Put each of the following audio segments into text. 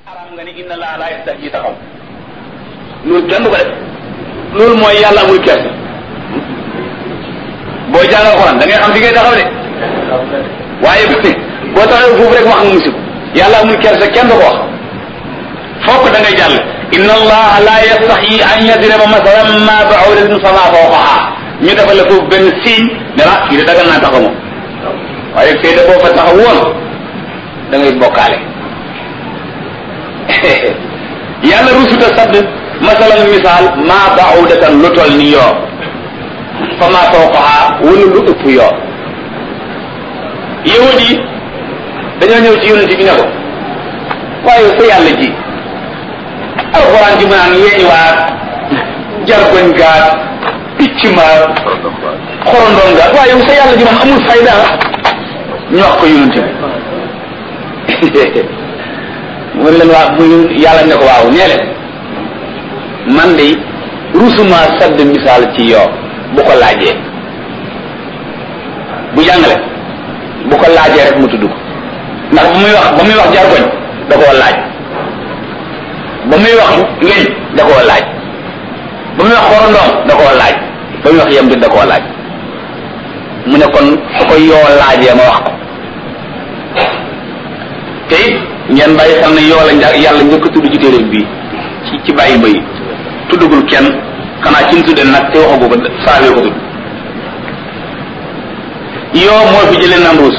xaram nga ni inna laa laa yastahyi taxaw loolu kenn du ko def loolu mooy yàlla amul kersa boo jàngal Alxuraan da ngay xam fi ngay taxaw de waaye boo taxawee foofu rek wax nga musib yàlla amul kersa kenn du ko wax fokk da ngay jàll inna allaha la yastahyi an yadriba masalan ma ba'udatin fama fawqaha ñu defal la foofu benn signe ne la fii de dagal naa taxaw moom waaye fee de boo fa taxaw woon da ngay bokkaale yàlla rusuta sadd masalan misaal ma ba'udatan lu tol ni yoo fama fawqaha wala lu ëpp yoo yahud yi dañoo ñëw ci yonent bi ne ko waaye sa yàlla ji alxuraan ji mu naan yeeñ waat jargoñ gaat picc ma xorondoon gaat waaye sa yàlla ji moom amul fayda ñu wax ko yonent bi mu leen waa mu yàlla ne ko waaw nee leen man de rusuma sadd misaal ci yoo bu ko laajee bu jàngale bu ko laajee rek mu tudd ko ndax ba muy wax jargoñ da koo laaj ba muy wax ngéñ da koo laaj ba muy wax xorondoom da koo laaj ba muy wax yembit da koo laaj mu ne kon su ko yoo laajee ma wax ko te it ngeen bàyyi xam ne yoo la yàlla njëkk a tudd ci téere bii ci bàyyi bay tuddagul kenn xanaa ci mu tuddee nag te waxagu ko saawee ko tudd yoo moo fi jëlee Namruus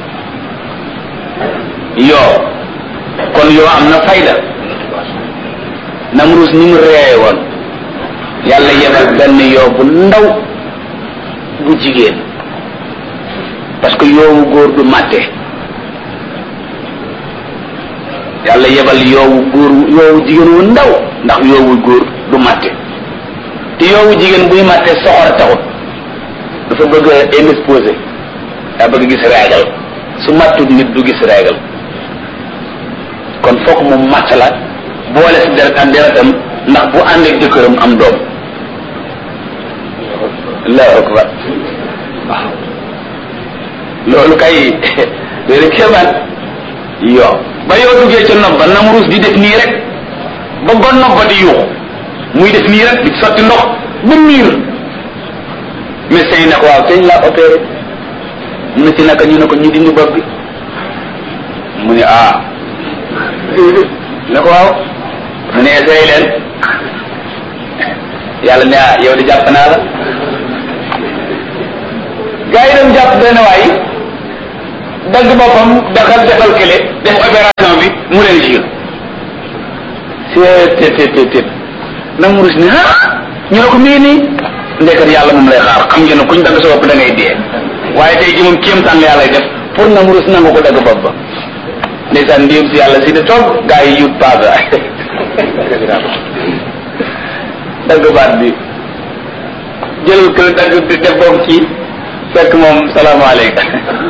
yoo kon yoo am na fayda Namruus ni mu reeye woon yàlla yebal benn yoo bu ndaw bu jigéen parce que yoowu góor du màtte yàlla yebal yoowu jigéen wu ndaw ndax yoowu góor du màtte te yoowu jigéen buy màtte soxor taxut dafa bëgg a indisposé daa bëgg gis régal su màttut nit du gis régal kon fokk mu màtt la boole si deret ak deretam ndax bu àndeek jëkkëram am doom allahu akbar waaw loolu kay léegi kéemaan yoo ba yoo duggee ca nopp ba Namruus di def nii rek ba nopp ba di yuuxu muy def nii rek di sotti ndox ba miir médecin yi ne ko waaw teñ laa opéré mu ne ci naka ñu ne ko ñu dindi bopp bi mu ne ne ko waaw mu ne essayé leen yàlla ne yow di jàpp naa la gaa yi dem jàpp benn waay dagg boppam defal kële def opération bi mu leen jigéen seet Namruus ne ñu ne ko mii nii ndekkat yàlla moom lay xaar xam ngeen ne kuñ dagg sa bopp da ngay dee waaye tey ji moom kéemtaan la yàlla def pour Namruus nangu ko dagg bopp ba ndeysaan ndéem si yàlla si di toog gaa yi yut paasa dagg baat bi jëlal kële dagg def boobu ci fekk moom salaamaaleykum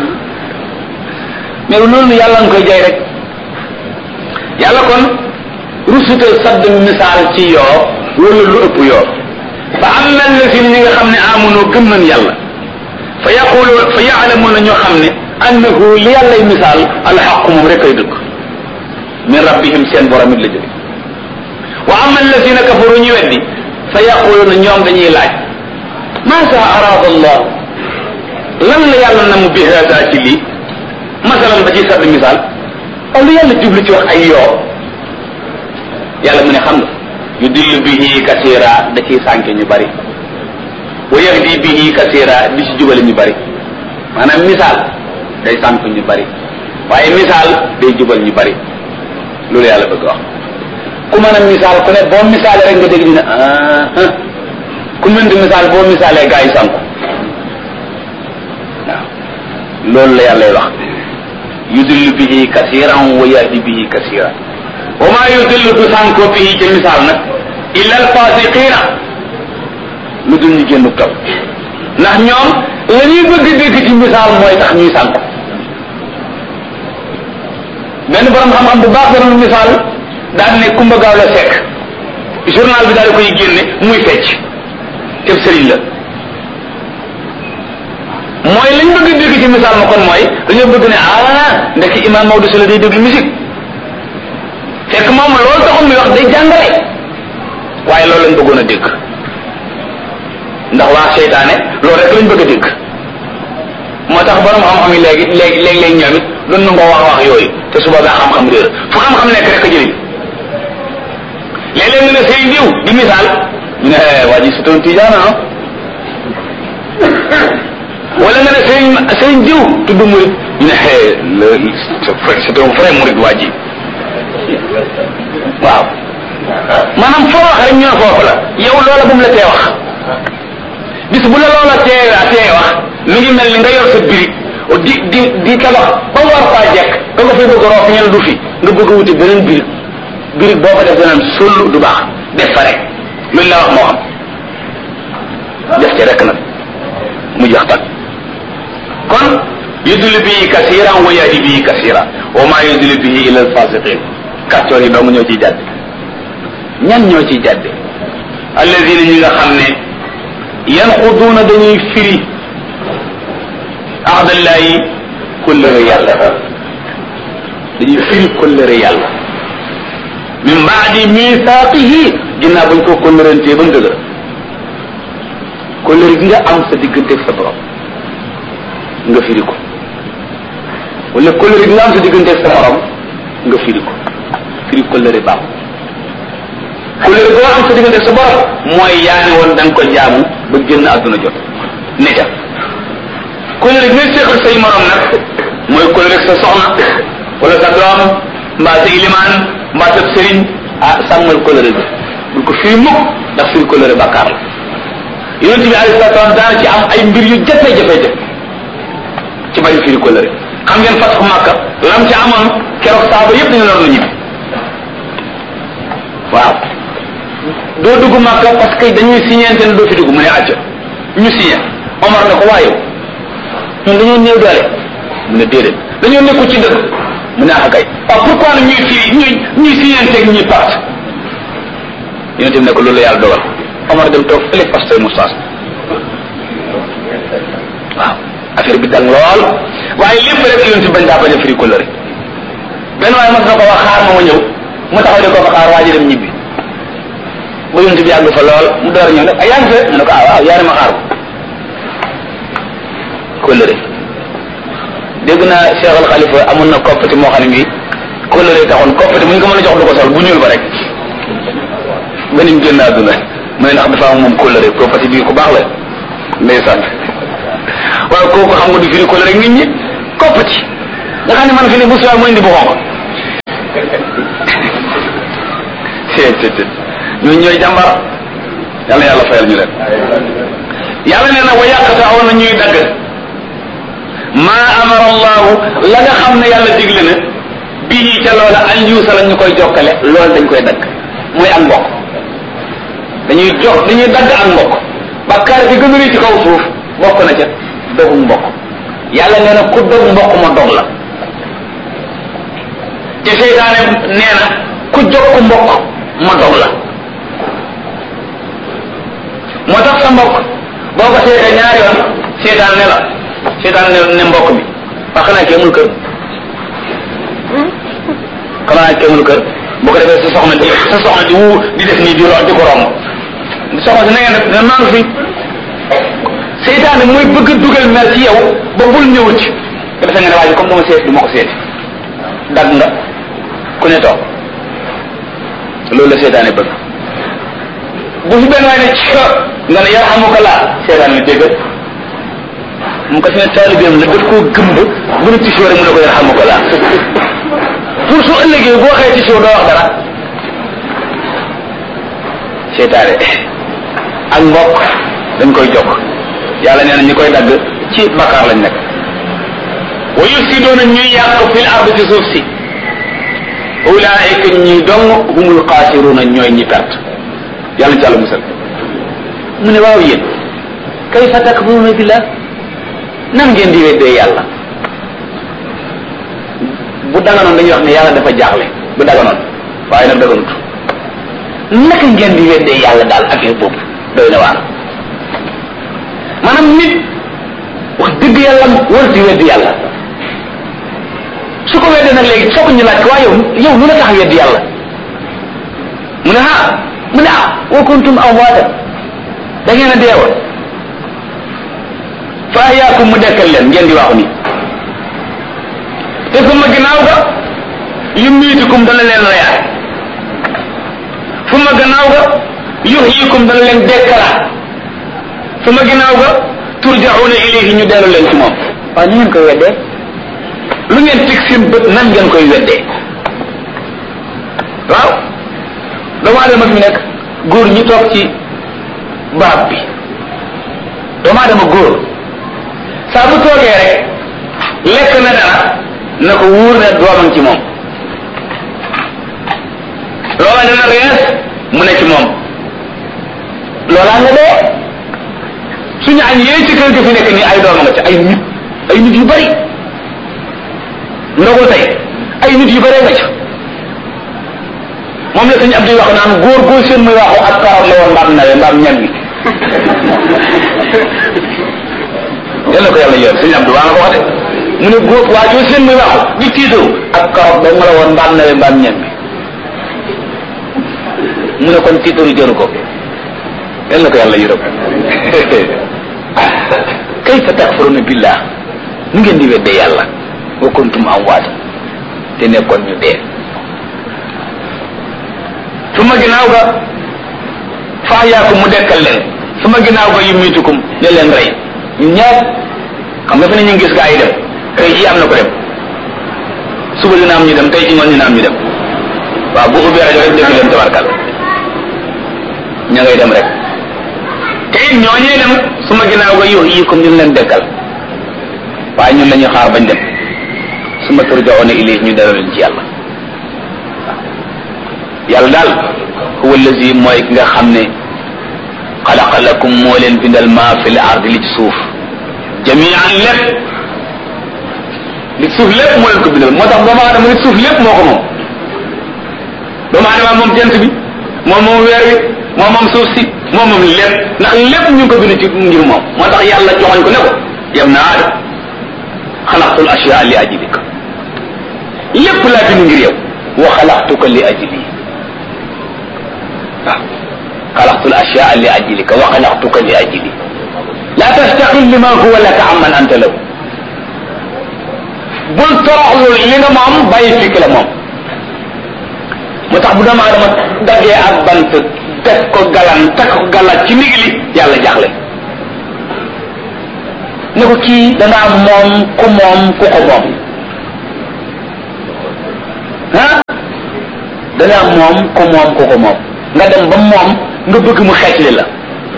mais loolu yàlla nga koy jay rek yàlla kon rusutal sadd misaal ci yoo wala lu ëpp yoo fa am na la si ñi nga xam ne amunoo gëm nañ yàlla fa yaalamuuna ñoo xam ne annahu li yàllay misaal alxaqu moom rek ay dëgg min rabbihim seen borom it la jóge wa ama alladina kafaru ñu weddi fa yaquluuna ñoom dañuy laaj maasa araada allah lan la yàlla na mu bi hada ci lii masalan ba ci sadd misaal aw lu yàlla jublu ci wax ay yoo yàlla mu ne xam nga yudillu bihi kasira da ciy sànke ñu bari wa yahdi bihi kasira di ci jubale ñu bari maanaam misaal day sànk ñu bari waaye misaal day jubal ñu bari loolu yàlla bëgg wax ku mën a misaal ku ne boo misaalee rek nga dégg ñu ne ku mën di misaal boo misaalee gaa yi sànku waaw loolu la yàlla wax yudillu bihi kasiran wa yahdi bihi kasiran wa ma yudillu du sànko bihi ca misaal nag illa al fasiqina lu dul ñu génn topp ndax ñoom la ñuy bëgg dégg ci misaal mooy tax ñuy sànko benn borom xam-xam bu baax doon misaal daal ne Kumba Gaaw la Sekk journal bi daal di koy génne muy fecc te sëriñ la mooy lañ bëgg dégg ci misaal ma kon mooy dañoo bëgg ne ndekki imam Maodo si la day déglu musique fekk moom loolu taxul muy wax day jàngale waaye loolu lañ bëggoon a dégg ndax waa seytaane loolu rek lañ bëgg a dégg moo tax borom xam-xam yi léegi ñoom it doon na ngoo wax yooyu te suba gaa xam-xam réer fu xam-xam nekk rek a jëriñ léeg-léeg nga ne sëriñ diw di misaal ñu ne waa ji c'est un tijaan wala nga ne sëriñ diw tudd murid ñu ne c'est un vrai murid waa ji waaw maanaam foo wax rek ñu ne foofu la yow loola bu mu la tee wax bis bu la loola tee wax mi ngi mel ni nga yor sa birig di tabax ba war faa jekk da nga fi bëgg roof ñen du fi nga bëgg a wuti beneen birig boo ko def danaan sull du baax def fa rek luñ la wax moo xam def ci rek nag mu jeex tak kon yudli bii kasiran wa yahdi bii kasira wa ma yudli bii ila alfasiqin kàccoor yi dong ñoo ciy jàdde ñan ñoo ciy jàdde alladina ñi nga xam ne yanquduuna dañuy firi ahdallahi kóllëre yàlla dañuy firi kóllëre yàlla min baadi misaaqihi ginnaaw bañ ko kóllërantee ba mu dëgër kóllëre gi nga am sa digganteeg sa borom nga firi ko wala kóllëre gi nga am sa digganteeg sa morom nga firi ko firi kóllëre baax kóllëre goo am sa digganteeg sa borom mooy yaa ne woon da nga ko jaamu ba génn àdduna jot ne ca kóllëre gi ngay séq say morom nag mooy kóllëre sa soxna wala sa doom mbaa sa ilimaan mbaa sa sëriñ sàmmal kóllëre bi bul ko firi mukk ndax firi kóllëre bàkkaar la yonent bi alayhi salaatu wa salaam daana ci am ay mbir yu jafe-jafe ci bari firi kóllëre xam ngeen fatxu Makka lam ci amoon keroog saaba yépp dañu lor na ñibbi waaw doo dugg Makka parce que dañuy signente ne doo fi dugg mu ne acca ñu signé Omar ne ko waaye ñun dañoo néew doole mu ne déedéet dañoo nekku ci dëgg mu ne ah kay waaw pourquoi nag ñuy firi ñuy signente ak ñuy part yonent bi ne ko loolu la yàlla dogal Omar dem toog fële pasteur Moussa waaw affaire bi dal lool waaye lépp rek yonent bañ daa bañ a firi kóllëre benn waaye mas na ko wax xaar ma ñëw mu taxaw di ko fa xaar waa ji dem ñibbi ba yonent bi yàgg fa lool mu door a ñëw nag yaa ngi fe mu ne ko waaw yaa ne ma xaar ko kóllëre dégg naa Cheikh Al Khalifa amoon na koppati moo xam ne ngi kóllëre taxoon koppati mu ñu ko mën a jox du ko sol bu ñuul ba rek ba ni mu génn àdduna mu ne ndax dafa am moom kóllëre koppati bii ku baax la ndeysaan waaye kooku xam nga du firi kóllëre nit ñi koppati nga xam ne man fi ne bu soobee mooy indi bu xonq ñun ñooy jàmbar yàlla yàlla fayal ñu leen yàlla nee na wa yaqta'una na ñuy dagg maa amara allahu la nga xam ne yàlla digle na bii ca loola an yuusala ñu koy jokkale loolu dañ koy dagg mooy ak mbokk dañuy dagg ak mbokk bakkaar bi gën a rëy ci kaw suuf bokk na ca dogu mbokk yàlla nee na ku dog mbokk ma dog la te seytaane nee na ku jokk mbokk ma dog la moo tax sa mbokk boo ko seetee ñaari yoon seytaan ne mbokk mi wax xanaa kéemul kër bu ko defee sa soxna di def nii di ko romb soxna si na ngeen def ne maa ngi fi seytaane mooy bëgg a dugal mer ci yow ba bul ñëwut ci nga defee nga ne waa ji comme dama seet du ma ko seeti dagg nga ku ne toog loolu la seytaane bëgg bu fi benn waay ne ci nga ne yarhamuka laa seytaane mi dégg mu ko fi ne taalibeem la daf koo gëmb bu ne tisoo rek mu ne ko yarhamuka laa pour su ëllëgee boo xëyee tisoo doo wax dara seytaane ak mbokk dañ koy jokk yàlla nee na ñi koy dagg ci bakkaar lañ nekk wa yufsiduuna ñuy yàq fil ardi ci suuf si ulaa'ika ñi dong humul xaasiruuna ñooy ñi perte yàlla ci àlla musal mu ne waaw yéen kayfa takfuruuna billah nan ngeen di weddee yàlla bu daganoon dañuy wax ne yàlla dafa jaaxle bu daganoon waaye nag daganut naka ngeen di weddee yàlla daal affaire boobu doy na waar maanaam nit wax dëgg yàlla war di weddi yàlla su ko weddee nag léegi foog ñu laaj waaye yow lu la tax weddi yàlla mu ne wa kuntum amwaatan da ngeen a deewoon fa ahyaakum mu dekkal leen ngeen di wax ni te suma ginnaaw ga yumiitukum dana leen reyaat suma gannaaw ga yuhyikum dana leen dekkalaat suma ginnaaw ga turjauna ilayhi ñu dellu leen ci moom. waaw ñu ngeen koy weddee lu ngeen teg seen bët nan ngeen koy weddee waaw doomu aadama fi nekk góor ñi toog ci barab bi doomu aadama góor saa bu toogee rek lekk na dara na ko wóor ne doomam ci moom loola dana rees mu ne ci moom loolaa nga dee suñu añ yee ci kër gi fi nekk nii ay dooma nga ci ay nit yu bari ndogu tey ay nit yu bari nga ci moom la suñu Abdou wax naan góor góor seen muy waxu ak karoot la woon mbaam nawe mbaam ñam bi yàlla ko yàlla yor suñu Abdou waa nga ko wax de mu ne góor waa joo seen muy waxu di tiitaru ak karoot ba ma la woon mbaam nawe mbaam ñam bi mu ne kon tiitaru jëru ko yàlla ko yàlla yërëm kayfa takfuruna billah mu ngeen di wedde yàlla wa kuntum amwaata te nekkoon ñu dee suma ginnaaw ga fa ahyaakum mu dekkal leen suma ginnaaw ga yumiitukum ne leen rey ñun ñaar xam nga fi ne ñu ngi gis gaa yi dem tey ji am na ko dem suba dina am ñu dem tey ci ngoon dina am ñu dem waaw bu ubbee rajo rek dégg leen tabarkal ña ngay dem rek te it ñooñee dem suma ginnaaw ga yuhyikum ñu leen dekkal waaye ñun la ñuy xaar bañ dem suma turja'una ilayhi ñu delloo leen ci yàlla yàlla daal huwa allazi mooy ki nga xam ne xalaqa lakum moo leen bindal maa fi l ardi li ci suuf jamian lépp li ci suuf lépp moo leen ko bindal moo tax doomu aadama li ci suuf lépp moo ko moom doomu aadama moom jant bi moom moom weer wi moom moom suuf si moom moom lépp ndax lépp ñu ngi ko bind ci ngir moom moo tax yàlla joxoñ ko ne ko yam na aadam xalaqtul ashyaa li ajlika lépp laa bind ngir yow wa xalaqtuka li ajli waaw xalaqtul ashyaa li ajlika wa xalaqtuka li ajli la tastaqil lima huwa laka amman anta lahu bul toroxlu li nga moom bàyyi fikk la moom moo tax bu doomu aadama daggee ak bant teg ko galan teg ko galat ci ndigli yàlla jaaxle ne ko kii dangaa moom ku ko moom ah dangaa moom ku ko moom nga dem ba moom nga bëgg mu xeetli la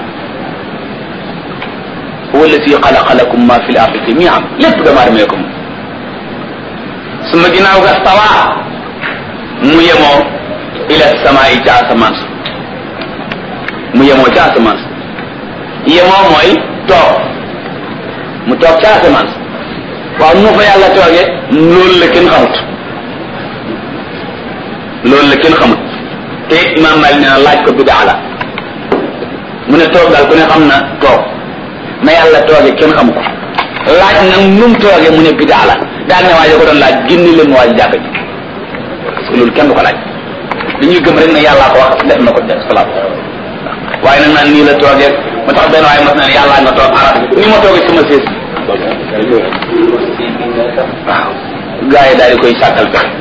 huwa alladi xalaqa lakum ma fi l ardi jamian lépp damaa demee ko moom suma ginnaaw ga stawa mu yemoo ila samaa'i ca asamaan mu yemoo ca asamaan yemoo mooy toog mu toog ca asamaan waaw nu fa yàlla toogee loolu la kenn xamut te imam Malik nee na laaj ko bidaa la mu ne toog daal ku ne xam na toog na yàlla toogee kenn xamu ko laaj nag nu mu toogee mu ne bidaa la daan ne waaye ko doon laaj génni leen waaye jàkk ji parce que loolu kenn du ko laaj dañuy gëm rek ne yàllaa ko wax def na ko def salaat waaye nag naan nii la toogee ma tax benn waaye mas na ne yàllaa nga toog arab ni ma toogee sama sées waaw gaa yi daal di koy sàkkal pexe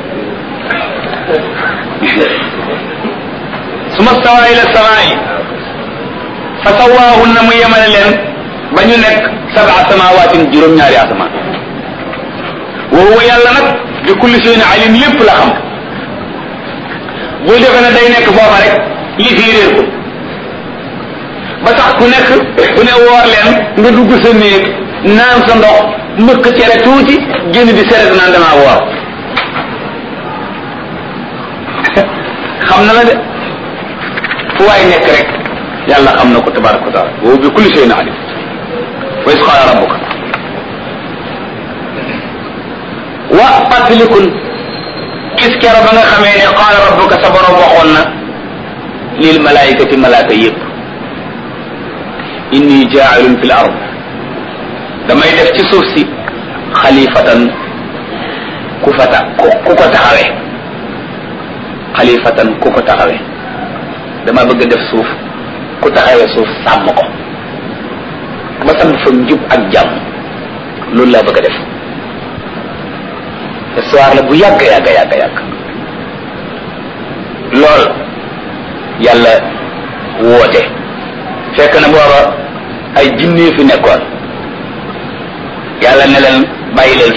suma stawa ila samaa'i fa sawaahunna mu yemale leen ba ñu nekk sab'a samawaatin juróom-ñaari asamaan wa huwa yàlla nag bi kulli shay'in alim lépp la xam bul defe ne day nekk foofa rek li fii réer ko ba tax ku nekk ku ne woor leen nga dugg sa néeg naan sa ndox mëkk cere tuuti génn di seret naan damaa woor xam na la de fu waay nekk rek yàlla xam na ko tabaraka wa taala wa bi kulli shay'in alim wa iz qaala rabbuka wa fàttalikun gis kero ba nga xamee ne qaala rabbuka sa borom waxoon na lil malaayikati malaaka yëpp inni jaa'ilun fil ard damay def ci suuf si xalifatan ku ko taxawee xalifatan ku ko taxawee dama bëgg def suuf ku taxawee suuf sàmm ko ba sam fa njub ak jàmm loolu laa bëgg a def histoire la bu yàgg lool yàlla woote fekk na booba ay jinne fi nekkoon yàlla ne leen bàyyi leen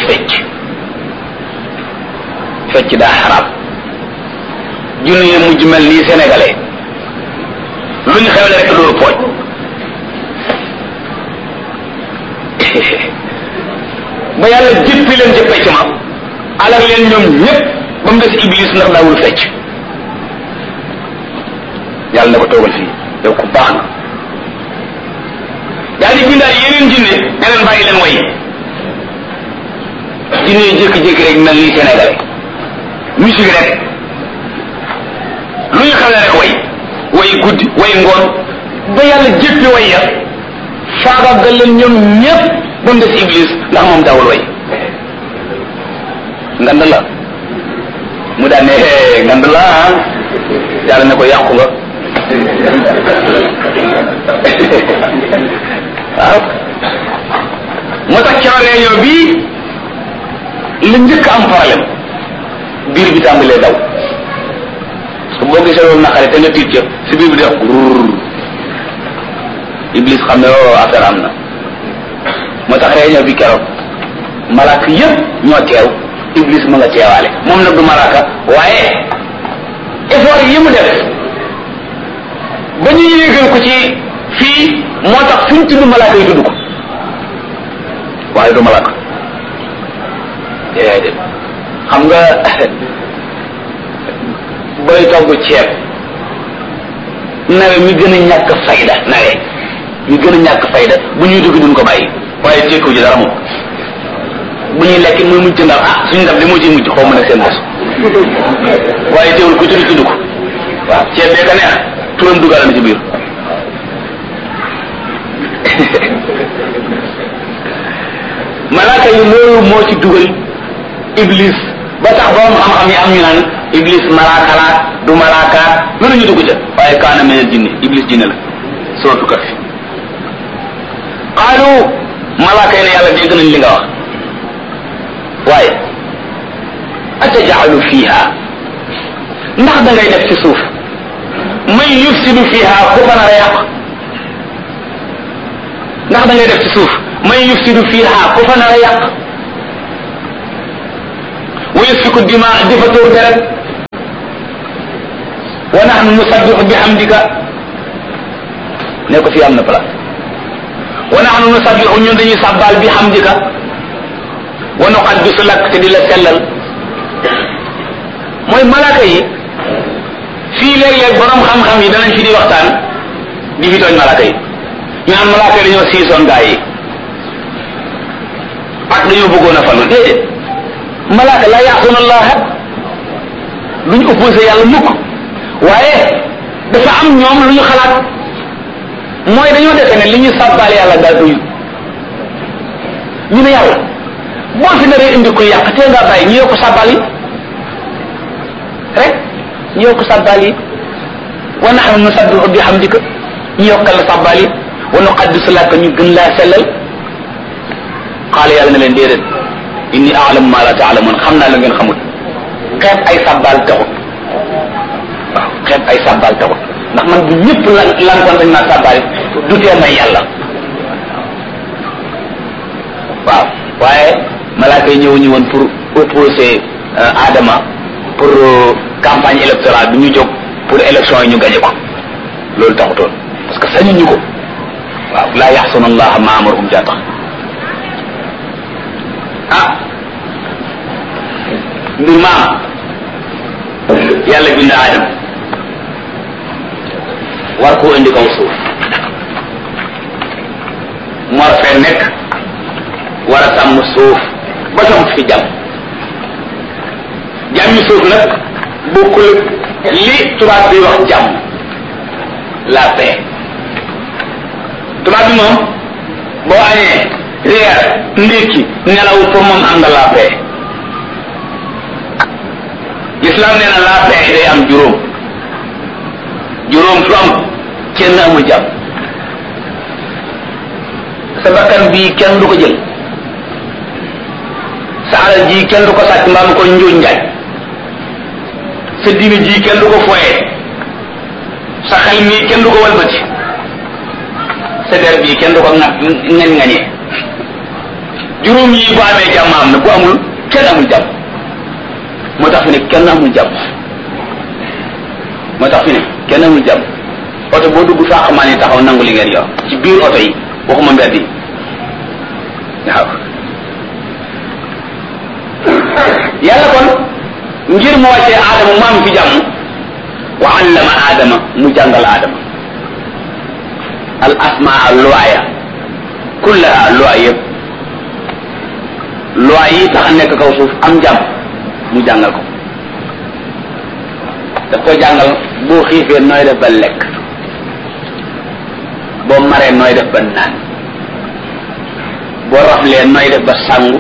fecc daa xaraam junne yi mujj mel nii sénégalais lu ñu xewle rek loolu pooj ba yàlla jëppi leen ca fecc ma alal leen ñoom ñépp ba mu des iblis ndax daawul fecc yàlla ne ko toogal fii yow ku baax na daal di bindaal yeneen jinne ne leen bàyyi leen way jinne yi jékki-jékki rek mel nii sénégalais musique rek lu ñu xewle rek way guddi way ngoon ba yàlla jéppi way ya faagaagal leen ñoom ñépp ba mu des iblis ndax moom daawul way ngand la mu daan ne ngand la yàlla ne ko yàqu nga waaw moo tax ca réunion bi la njëkk am problème biir bi tàmbalee daw su boo gisee loolu naqare te nga tiit ca si biir bi def iblis xam ne affaire am na moo tax réunion bi keroog malaaka yëpp ñoo teew iblis ma nga teewaale moom nag du malaaka waaye effort yi mu def ba ñu yéegal ko ci fii moo tax suñ tudd malaaka yi tudd ko waaye du malaaka déedéet xam nga booy togg ceeb nawe mi gën a ñàkk fayda nawe mi gën a ñàkk fayda bu ñuy dugg duñ ko bàyyi waaye tekku ji dara moom bu ñuy lekk muy mujj ndam suñu ndam li moo ciy mujj xaw ma ne seen bos waaye teewul ku tudd ko waaw ceeb bee ka neex turam dugal na ci biir malaaka yi loolu moo ci dugal iblis ba tax borom xam-xam yi am ñu naan iblis malaaka la du malaaka loolu ñu dugg ca waaye kaana minal jinni iblis jinne la sootu kat fi qaalu malaaka yi ne yàlla dégg nañ li nga wax waaye atajalu fiha ndax da ngay def ci suuf man yufsidu fiha ku fa nar a yàq ndax da ngay def ci suuf man yufsidu fiha ku fa nar a yàq wa yasfiku dima di fa tuur deret wa nahnu nusabbihu bihamdika ne ko fii am na place wa nahnu nusabbihu ñun dañuy sàbbaal bihamdika wa nuqaddisu lak te di la sellal mooy malaaka yi fii léeg-léeg borom xam-xam yi danañ fi di waxtaan di fi tooñ malaaka yi ñu naan malaaka yi dañoo siisoon gaa yi ak dañoo bëggoon a falu déedéet malaaka la yaasuna allah duñ opposé yàlla mukk waaye dafa am ñoom lu ñu xalaat mooy dañoo defe ne li ñu sàbbaal yàlla daa doyul ñu ne yàlla boo fi naree indi kuy yàq tee ngaa bàyyi ñu yokk sàbbaal yi rek ñu yokk sàbbaal yi wa nahnu nusabbihu bihamdika ñu yokkal la sàbbaal yi wa nuqaddisu laka ñu gën laa sellal xaala yàlla na leen déedéet inni a'lamu ma la ta'lamun xam naa la ngeen xamul xeeb ay sàbbaal taxut waaw xeeb ay sàbbaal taxut ndax man bu ñëpp lankoon dañ maa sàbbaal du tee may yàlla waaw waaye malaaka yi ñëwuñu woon pour opposer Adama pour campagne électorale bi ñu jóg pour élection yi ñu gañe ko loolu taxutoon parce que sañuñu ko waaw laa yaxsuna allaha ma amarahum jaa tax mbir maam yàlla bind Adama war koo indi kaw suuf mu war fee nekk war a sàmm suuf ba sam fi jàmm jàmmi suuf nag bokkul li tubaab bi wax jàmm la paix tubaab bi moom boo añee reer ndékki nelaw pour moom am nga la paix l'islam nee na la paix day am juróom su am kenn amul jàmm. sa bakkan bii kenn du ko jël, sa alal ji kenn du ko sàcc mbaa mu ko njuuj njaaj, sa diine ji kenn du ko foyee, sa xel mii kenn du ko walbati, sa der bii kenn du ko ngañee. juróom yi bu amee jàmm am na, bu amul kenn amul jàmm. moo tax fi ne kenn amul jàmm, moo tax fi ne kenn amul jàmm. oto boo dugg faaxamaan yi taxaw nangu li ngeen yor ci biir oto yi, waxuma mbedd yi. waaw yàlla kon ngir mu wàccee aadama mu am fi jàmm, wa allama aadama mu jàngal aadama al asmaa luwaaya kullaha luwaay yëpp, luwaay yi tax a nekk kaw suuf am jàmm mu jàngal ko. daf koy jàngal boo xiifee nooy def ba lekk, boo maree nooy def ba naan, boo raflee nooy def ba sangu,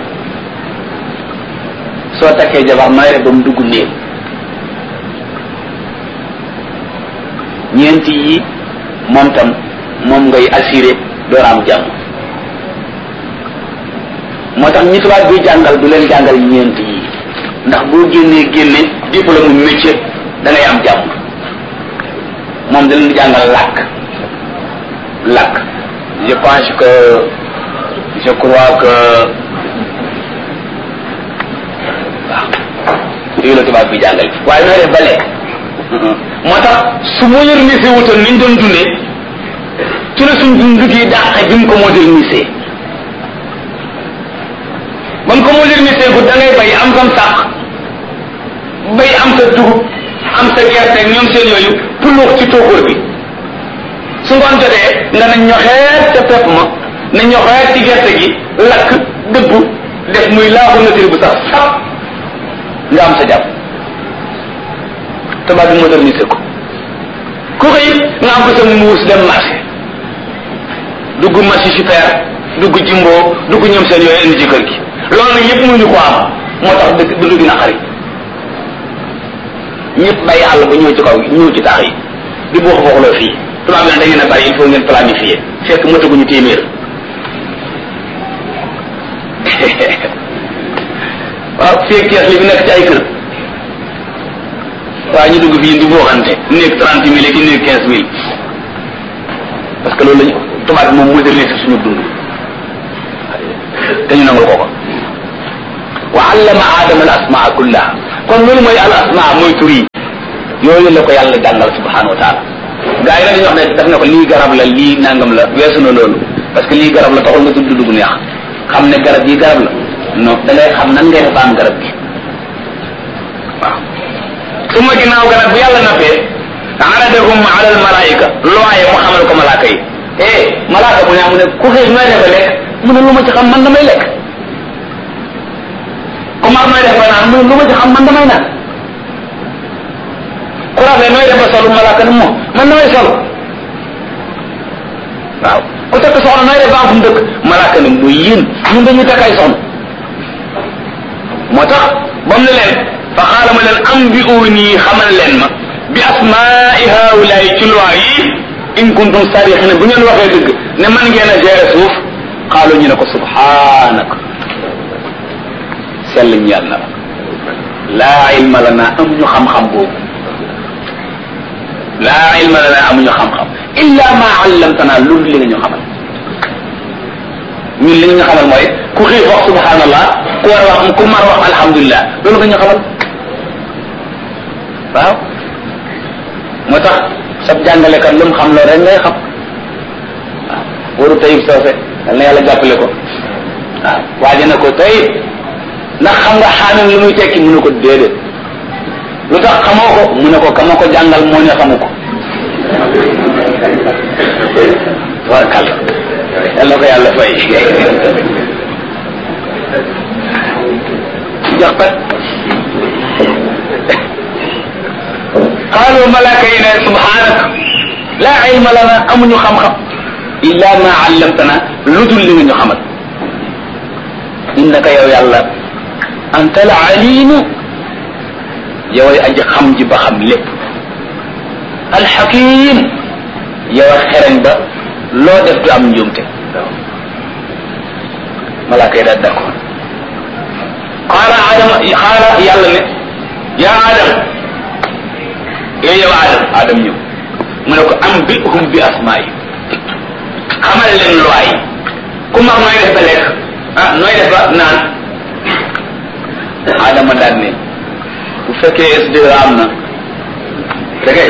soo takkee jabar nooy def ba mu dugg néeg. ñeenti yi moom tam moom ngay assuré door am jàmm. moo tax ñi tubaab bi jàngal du leen jàngal ñeenti yi, ndax boo génne diplôme mu métier da ngay am jàmm. moom da leen di jàngal làkk. je pense que je crois que waaw yooyu la tubaab bi jàngal, waaye nooy def ba lekk. moo tax su modernisé wutoon niñ doon dundee ci la suñ dund gi dàq bi mu ko modernisé. ba mu ko modernisé bu da ngay bay am sam sàq, bay am sa dugub, am sa gerte ñoom seen yooyu puluux ci tóokóor bi. su ngoon jotee nga na ñoxeet ca pepp ma, na ñoxeet ci gerte gi, lakk dëbbu def muy laaxu nature bu sax sax nga am sa jàpp. tubaab bi modernisé ko, ku xëy nga am ko sa muus dem marché, dugg marché super, dugg jimbo, dugg ñoom seen yooyu indi ci kër gi. loolu nag ñëpp mënuñu ko am, moo tax dëgg dina xari. ñëpp bàyyi àll ba ñëw ci kaw ñëw ci taax yi di boox booxloo fii. tubaab bi nag da ngeen a bari, il faut ngeen planifier, fekk mataguñu téeméer. waaw fekk kees li bi nekk ci ay kër, waaye ñu dugg fii di booxante néeg 30 000 ak néeg 15 000, parce que loolu lañu tubaab bi moom modernisé suñu dund te ñu nangul ko ko. wa allama aadama al asmaa kullaha, kon loolu mooy al asmaa mooy tur yi yooyu la ko yàlla jàngal subhanahu wa taala. gaa yi nag dañuy wax ne daf ne ko lii garab la, lii nangam la, weesu na loolu, parce que lii garab la taxul nga tudd dugg neex. xam ne garab yi garab la non, da ngay xam nan ngay def ba am garab gi. waaw su ma ginnaaw garab bu yàlla nappee aradahum ala al malaika, looye mu xamal ko malaaka yi. malaaka bu ne mu ne ku xëy nooy def ba lekk, mu ne lu ma ci xam man damay lekk. ku mar nooy def ba naan, mu ne lu ma ci xam man damay naan. ku rafet nooy def ba solu, malaaka ne moom man damay sol. waaw ku takk soxna nooy def ba am fu mu dëkk, malaaka ne muy yéen ñun dañuy takk ay soxna. moo tax ba mu ne leen fa xaala ma leen ambi'uuni xamal leen ma bi asmaai haulaay ci loi yi in kuntum sadiqina, bu ngeen waxee dëgg ne man ngeen a gérer suuf. xaalu ñu ne ko subhanaka, sell ñeel na la, laa ilma lana, amuñu xam-xam boobu, laa ilma lana amuñu xam-xam illa ma allamtana, loolu li nga ñu xamal. ñun li nga ñu xamal mooy ku xiif wax subhanallah, ku war wax ku mar wax alhamdulillah, loolu nga ñu xamal. waaw moo tax sab jàngalekat lu mu xam loolu rek ngay xam. waaw waru Tayib Socé dal na yàlla jàppale ko. waaw waaje na ko Tayib ndax xam nga xaamin lu muy tekki, mu ne ko déedéet. lu tax xamoo ko, mu ne ko kama ko jàngal moo ne xamu ko. warkal yàlla ko yàlla fay jox pat. qaalu malaaka yi ne subhanaka laa ilma lana, amuñu xam-xam illa ma allamtana, lu dul li nga ñu xamal. innaka yow yàlla anta al alimu, yoway aji xam ji ba xam lépp. alxakim yow xereñ ba loo def du am njuumte malaaka yi daal d'accord xaala yàlla ne yaa Adam yow Adam ñëw mu ne ko ambihum bi asmaa'i xamal leen loi yi ku mag nooy def ba lekk nooy def ba naan Adama daal ne bu fekkee SDE am na da ngay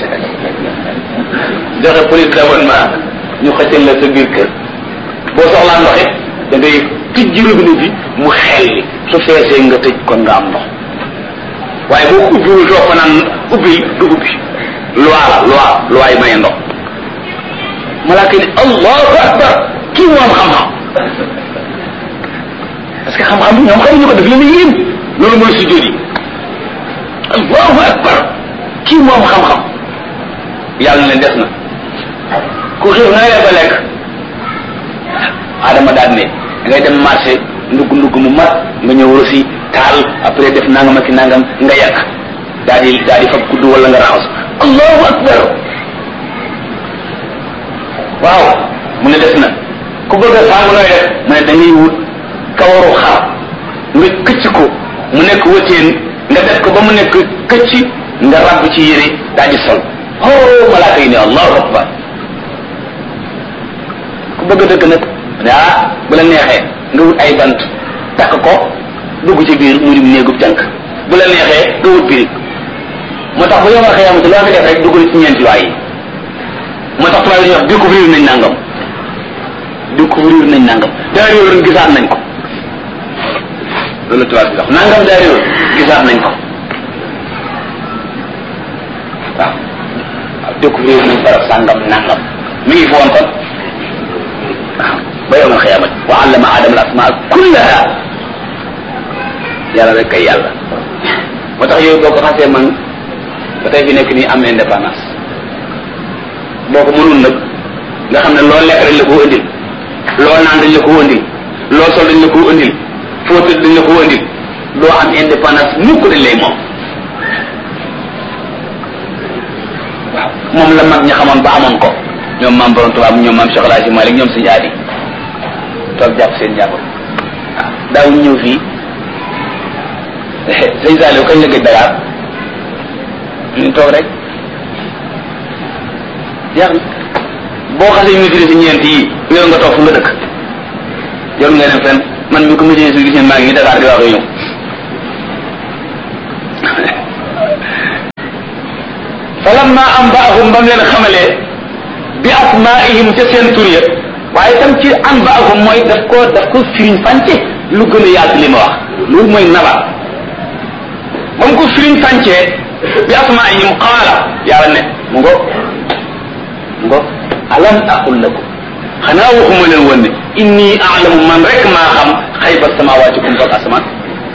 joxe police d'abonnement ñu xëccal la sa biir kër boo soxlaa ndox it da ngay tijji robinet bi mu xelli su feesee nga tëj kon nga am ndox waaye boo ko ubbiwul toog fa naan ubbi du ubbi loi yi maye ndox malaaka ni allahu akbar kii moom xam-xam parce que xam-xam bi ñoom xamuñu ko def leen yéen loolu mooy sujjóot yi allahu akbar kii moom xam-xam yàlla na leen des na ku xiif na ngay ba lekk Adama daal ne ngay dem marché ndugg mu mat nga ñëw rosi taal après def nangam ak nangam nga yàq daal di fab kudd wala nga raxas allahu akbar waaw mu ne des na ku bëgg a saabu nooy def mu ne da ngay wut kawaru xar nga këcc ko mu nekk wëteen nga def ko ba mu nekk këcc nga ràbb ci yére daal di sol malaaka yi ne allahu akbar ku bëgg a dëkk nag bu la neexee nga wut ay bant takk ko dugg ci biir mu dim néegub jànk bu la neexee nga wut birig moo tax bu yomal xëyamati loo fi def rek duggal ci ñeenti waay yi moo tax tubaab yi ñuy wax découvrir nañ nangam daa réew gisaat nañ ko loolu tubaab bi wax nangam daa réew gisaat nañ ko waaw découvrir nañ barab sàngam nangam mi ngi foon kon waaw ba yawmal xiyaamati wa allama Adama al asmaa kullaha yàlla rek kay yàlla moo tax yooyu boo ko xasee man ba tey fi nekk nii am indépendance boo ko mënul nag nga xam ne loo lekk dañ la ko indil loo naan dañ la ko indil loo sol dañ la ko indil foo tëdd dañ la ko indil doo am indépendance mukk dañ lay moom waaw moom la mag ñi xamoon ba amoon ko ñoom maam borom tubaab ñoom maam Cheikh El Hadji Malick ñoom suñu aadi toog jàpp seen njàmbur waaw daawuñ ñëw fii sëñ Saliou kañ la gëj Dakar ñu toog rek jeex na boo xasee maîtrise ñeent yi yow nga toog fu nga dëkk yow nga dem fenn man mi ko maîtrise su gis ne maa ngi Dakar di wax ñëw falamma anba'ahum bam leen xamalee bi asmaa'ihim ca seen tur ya waaye tam ci anba'ahum mooy daf ko firiñ fànce lu gën a yaatu li ma wax loolu mooy naba ba mu ko firiñ fàncee bi asmaa'ihim qaala yàlla ne mu ngo alam aqul lakum xanaa waxuma leen woon ne inni a'lamu man rek maa xam xayba samaawaati kum fak asamaan